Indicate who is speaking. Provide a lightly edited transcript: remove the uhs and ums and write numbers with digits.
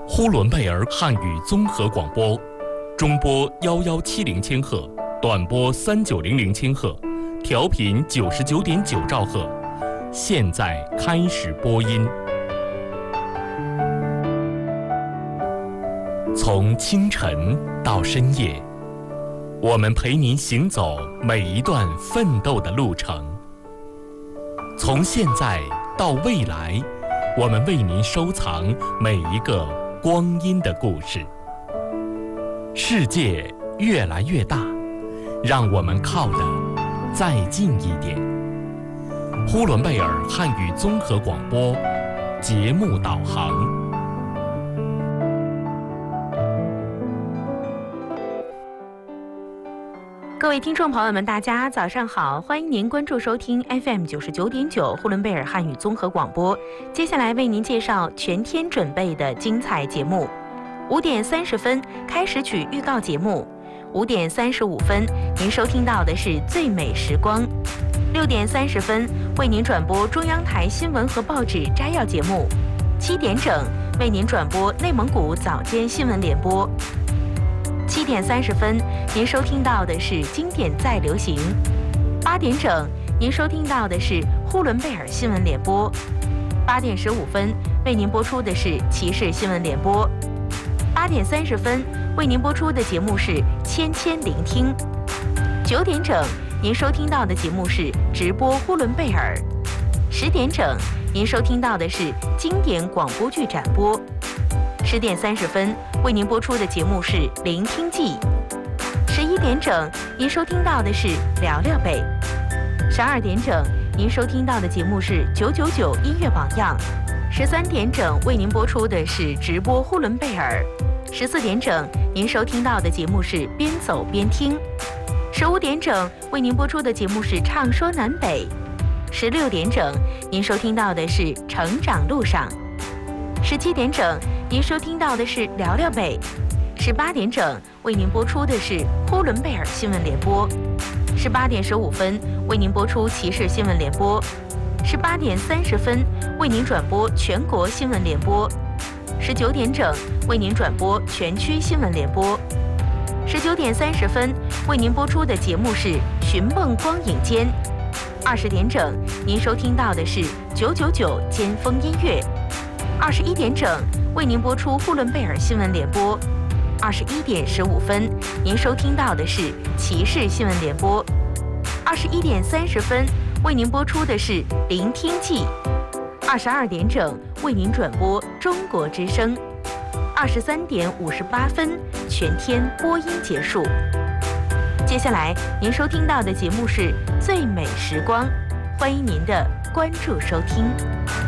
Speaker 1: 呼伦贝尔汉语综合广播，中波1170千赫，短波3900千赫，调频99.9兆赫。现在开始播音。从清晨到深夜，我们陪您行走每一段奋斗的路程。从现在到未来，我们为您收藏每一个光阴的故事。世界越来越大，让我们靠得再近一点。呼伦贝尔汉语综合广播节目导航。
Speaker 2: 各位听众朋友们，大家早上好，欢迎您关注收听 FM 99.9呼伦贝尔汉语综合广播。接下来为您介绍全天准备的精彩节目。5点30分开始曲预告节目，5点35分您收听到的是最美时光，6点30分为您转播中央台新闻和报纸摘要节目，7点整为您转播内蒙古早间新闻联播。7点30分，您收听到的是经典再流行；8点整，您收听到的是呼伦贝尔新闻联播；8点15分，为您播出的是骑士新闻联播；8点30分，为您播出的节目是千千聆听；9点整，您收听到的节目是直播呼伦贝尔；10点整，您收听到的是经典广播剧展播；10点30分，为您播出的节目是《聆听记》；11点整，您收听到的是《聊聊北》；12点整，您收听到的节目是999音乐榜样；13点整，为您播出的是直播呼伦贝尔；14点整，您收听到的节目是边走边听；15点整，为您播出的节目是唱说南北；16点整，您收听到的是成长路上；17点整，您收听到的是聊聊北；18点整，为您播出的是呼伦贝尔新闻联播；18点15分，为您播出骑士新闻联播；18点30分，为您转播全国新闻联播；19点整，为您转播全区新闻联播；19点30分，为您播出的节目是寻梦光影间；20点整，您收听到的是999尖峰音乐；21点整，为您播出呼伦贝尔新闻联播；21点15分，您收听到的是骑士新闻联播；21点30分，为您播出的是聆听记；22点整，为您转播中国之声；23点58分，全天播音结束。接下来您收听到的节目是最美时光，欢迎您的关注收听。